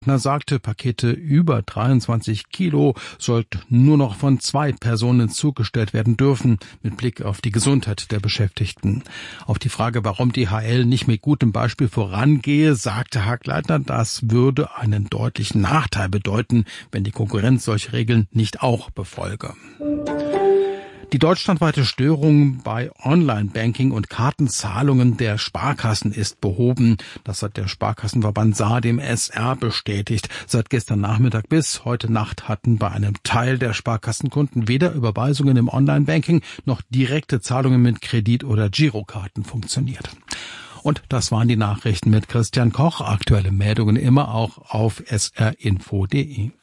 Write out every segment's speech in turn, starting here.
Er sagte, Pakete über 23 Kilo sollten nur noch von 2 Personen zugestellt werden dürfen, mit Blick auf die Gesundheit der Beschäftigten. Auf die Frage, warum DHL nicht mit gutem Beispiel vorangehe, sagte Hagleitner, das würde einen deutlichen Nachteil bedeuten, wenn die Konkurrenz solche Regeln nicht auch befolge. Die deutschlandweite Störung bei Online-Banking und Kartenzahlungen der Sparkassen ist behoben. Das hat der Sparkassenverband Saar dem SR bestätigt. Seit gestern Nachmittag bis heute Nacht hatten bei einem Teil der Sparkassenkunden weder Überweisungen im Online-Banking noch direkte Zahlungen mit Kredit- oder Girokarten funktioniert. Und das waren die Nachrichten mit Christian Koch. Aktuelle Meldungen immer auch auf srinfo.de.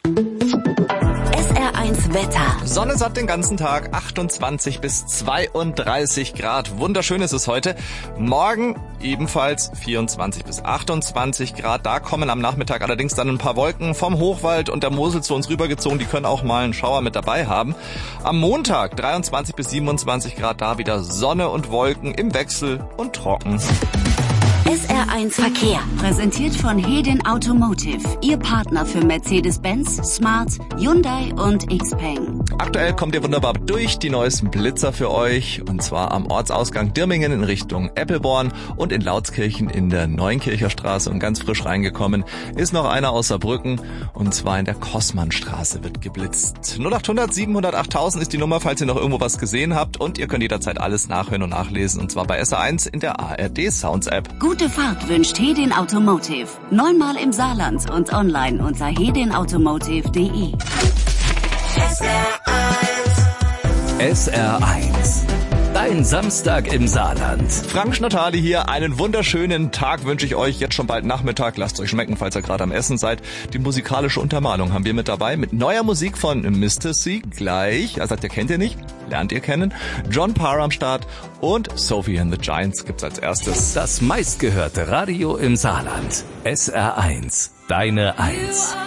SR1 Wetter. Sonne satt den ganzen Tag, 28 bis 32 Grad. Wunderschön ist es heute. Morgen ebenfalls 24 bis 28 Grad. Da kommen am Nachmittag allerdings dann ein paar Wolken vom Hochwald und der Mosel zu uns rübergezogen. Die können auch mal einen Schauer mit dabei haben. Am Montag 23 bis 27 Grad, da wieder Sonne und Wolken im Wechsel und trocken. SR1 Verkehr, präsentiert von Hedin Automotive, Ihr Partner für Mercedes-Benz, Smart, Hyundai und Xpeng. Aktuell kommt ihr wunderbar durch, die neuesten Blitzer für euch, und zwar am Ortsausgang Dirmingen in Richtung Eppelborn und in Lautskirchen in der Neunkircher Straße, und ganz frisch reingekommen ist noch einer aus Saarbrücken, und zwar in der Kossmannstraße wird geblitzt. 0800 700 8000 ist die Nummer, falls ihr noch irgendwo was gesehen habt, und ihr könnt jederzeit alles nachhören und nachlesen, und zwar bei SR1 in der ARD Sounds App. Gute Fahrt wünscht Hedin Automotive. 9-mal im Saarland und online unter hedinautomotive.de. SR1. Dein Samstag im Saarland. Frank Schnatali hier, einen wunderschönen Tag wünsche ich euch, jetzt schon bald Nachmittag, lasst euch schmecken, falls ihr gerade am Essen seid. Die musikalische Untermalung haben wir mit dabei, mit neuer Musik von Mr. C, gleich, sagt ihr, kennt ihr nicht, lernt ihr kennen, John Parr am Start und Sophie and the Giants gibt's als erstes. Das meistgehörte Radio im Saarland. SR1, deine 1.